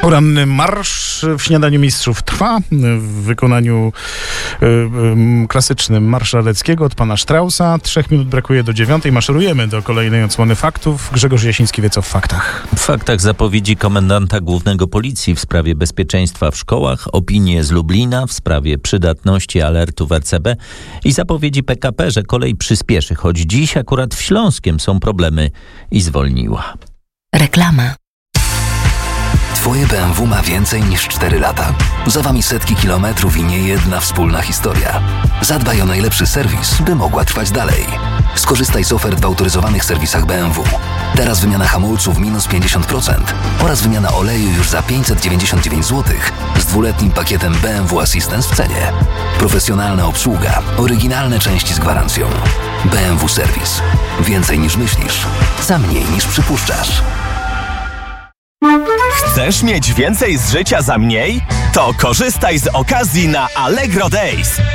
Poranny marsz w Śniadaniu Mistrzów trwa w wykonaniu klasycznym marsza Raleckiego od pana Straussa. 3 minut brakuje do 9. Maszerujemy do kolejnej odsłony faktów. Grzegorz Jasiński wie co w faktach. W faktach zapowiedzi komendanta głównego policji w sprawie bezpieczeństwa w szkołach, opinie z Lublina w sprawie przydatności alertu w RCB i zapowiedzi PKP, że kolej przyspieszy, choć dziś akurat w Śląskiem są problemy i zwolniła. Reklama. Twoje BMW ma więcej niż 4 lata. Za wami setki kilometrów i niejedna wspólna historia. Zadbaj o najlepszy serwis, by mogła trwać dalej. Skorzystaj z ofert w autoryzowanych serwisach BMW. Teraz wymiana hamulców minus 50% oraz wymiana oleju już za 599 zł z 2-letnim pakietem BMW Assistance w cenie. Profesjonalna obsługa, oryginalne części z gwarancją. BMW Serwis. Więcej niż myślisz, za mniej niż przypuszczasz. Chcesz mieć więcej z życia za mniej? To korzystaj z okazji na Allegro Days.